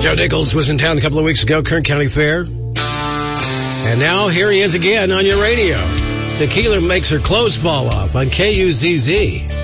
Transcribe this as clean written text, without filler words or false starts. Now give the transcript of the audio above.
Joe Nichols was in town a couple of weeks ago, Kern County Fair. And now here he is again on your radio. Tequila makes her clothes fall off on KUZZ.